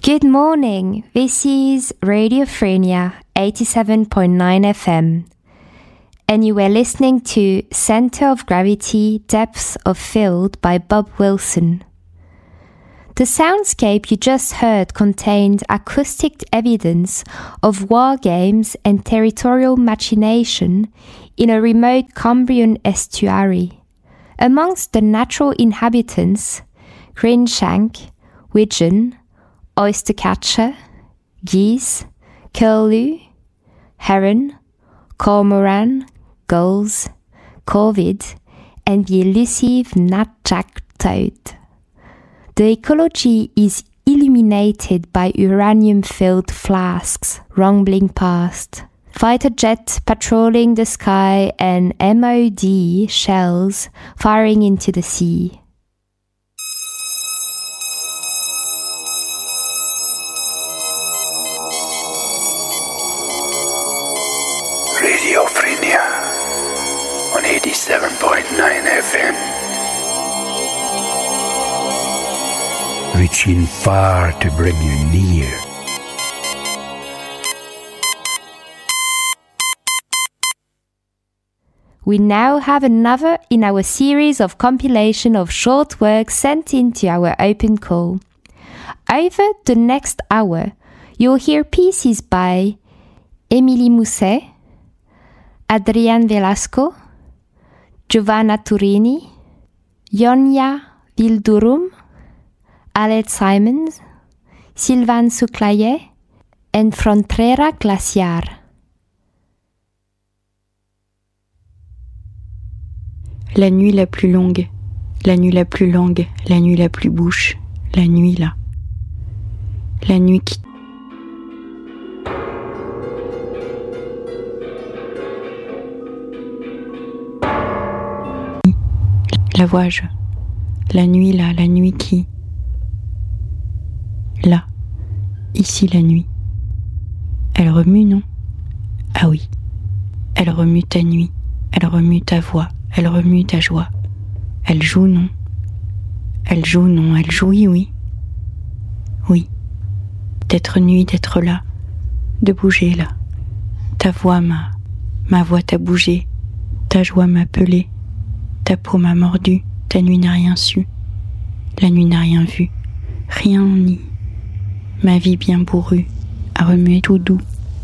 Good morning, this is Radio Frenia 87.9 FM, and you were listening to Center of Gravity, Depth of Field by Bob Wilson. The soundscape you just heard contained acoustic evidence of war games and territorial machination in a remote Cambrian estuary. Amongst the natural inhabitants, greenshank, widgeon, oystercatcher, geese, curlew, heron, cormorant, gulls, corvid, and the elusive knapjack toad. The ecology is illuminated by uranium-filled flasks rumbling past, fighter jet patrolling the sky, and MOD shells firing into the sea. Radio Frenia on 87.9 FM. Reaching far to bring you near. We now have another in our series of compilation of short works sent into our open call. Over the next hour, you'll hear pieces by Émilie Mousset, Adrian Velasco, Giovanna Turini, Ionia Vildurum, Aled Simons, Sylvain Souclayet, and Frontera Glaciar. La nuit la plus longue, la nuit la plus longue, la nuit la plus bouche, la nuit là. La nuit qui... La vois-je, la nuit là, la nuit qui... Là, ici la nuit. Elle remue, non? Ah oui, elle remue ta nuit, elle remue ta voix, elle remue ta joie. Elle joue, non? Elle joue, non? Elle jouit, oui. Oui, d'être nuit, d'être là, de bouger là. Ta voix ma voix t'a bougé, ta joie m'a pelé, ta peau m'a mordu, ta nuit n'a rien su, la nuit n'a rien vu, rien ni... Ma vie bien bourrue a remué tout doux.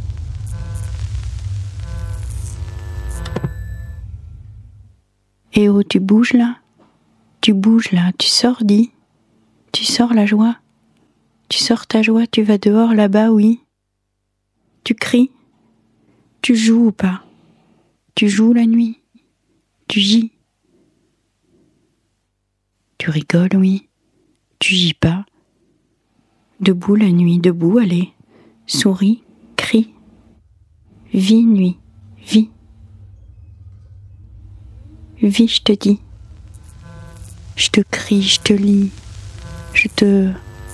Eh oh, tu bouges là, tu sors, dis, tu sors la joie, tu sors ta joie, tu vas dehors là-bas, oui. Tu cries, tu joues ou pas, tu joues la nuit, tu gis. Tu rigoles, oui, tu gis pas. Debout la nuit, debout, allez, souris, crie. Vis, nuit, vis. Vis, je te dis. Je te crie, je te lis, je te...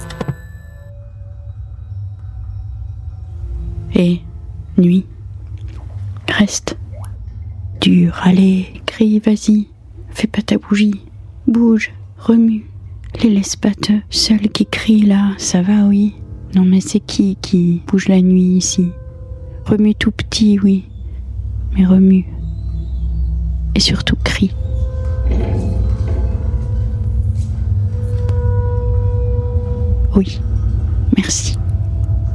Et, nuit, reste. Dur, allez, crie, vas-y, fais pas ta bougie, bouge, remue. Les laisse pas te seuls qui crient là, ça va, oui. Non mais c'est qui bouge la nuit ici? Remue tout petit, oui, mais remue. Et surtout crie. Oui, merci.